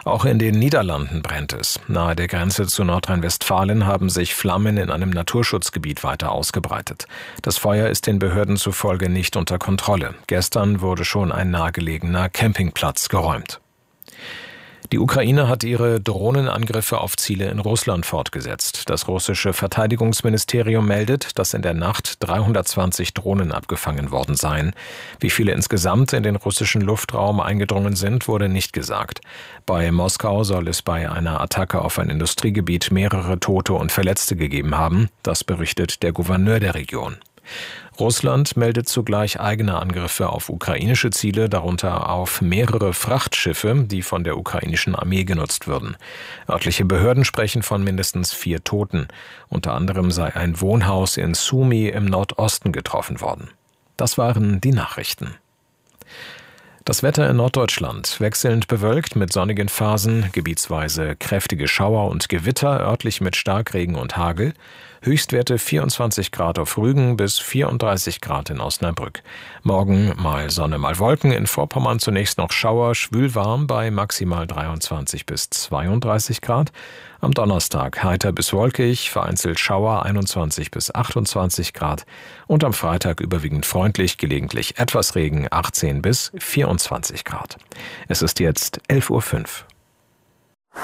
Auch in den Niederlanden brennt es. Nahe der Grenze zu Nordrhein-Westfalen haben sich Flammen in einem Naturschutzgebiet weiter ausgebreitet. Das Feuer ist den Behörden zufolge nicht unter Kontrolle. Gestern wurde schon ein nahegelegener Campingplatz geräumt. Die Ukraine hat ihre Drohnenangriffe auf Ziele in Russland fortgesetzt. Das russische Verteidigungsministerium meldet, dass in der Nacht 320 Drohnen abgefangen worden seien. Wie viele insgesamt in den russischen Luftraum eingedrungen sind, wurde nicht gesagt. Bei Moskau soll es bei einer Attacke auf ein Industriegebiet mehrere Tote und Verletzte gegeben haben. Das berichtet der Gouverneur der Region. Russland meldet zugleich eigene Angriffe auf ukrainische Ziele, darunter auf mehrere Frachtschiffe, die von der ukrainischen Armee genutzt würden. Örtliche Behörden sprechen von mindestens 4 Toten. Unter anderem sei ein Wohnhaus in Sumy im Nordosten getroffen worden. Das waren die Nachrichten. Das Wetter in Norddeutschland: wechselnd bewölkt mit sonnigen Phasen, gebietsweise kräftige Schauer und Gewitter, örtlich mit Starkregen und Hagel. Höchstwerte 24 Grad auf Rügen bis 34 Grad in Osnabrück. Morgen mal Sonne, mal Wolken, in Vorpommern zunächst noch Schauer, schwülwarm bei maximal 23 bis 32 Grad. Am Donnerstag heiter bis wolkig, vereinzelt Schauer 21 bis 28 Grad. Und am Freitag überwiegend freundlich, gelegentlich etwas Regen 18 bis 24 Grad. Es ist jetzt 11:05 Uhr.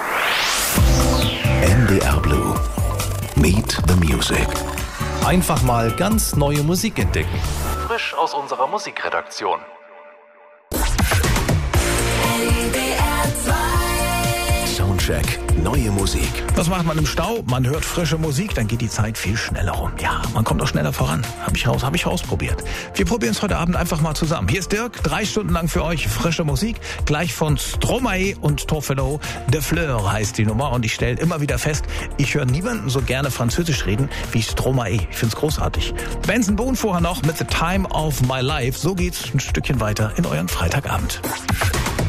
NDR Blue. Meet the Music. Einfach mal ganz neue Musik entdecken. Frisch aus unserer Musikredaktion. Soundcheck. Neue Musik. Was macht man im Stau? Man hört frische Musik, dann geht die Zeit viel schneller rum. Ja, man kommt auch schneller voran. Hab ich ausprobiert. Wir probieren es heute Abend einfach mal zusammen. Hier ist Dirk, 3 Stunden lang für euch frische Musik. Gleich von Stromae und Torfelo. De Fleur heißt die Nummer und ich stelle immer wieder fest, ich höre niemanden so gerne Französisch reden wie Stromae. Ich find's großartig. Benson Boone vorher noch mit The Time of My Life. So geht's ein Stückchen weiter in euren Freitagabend.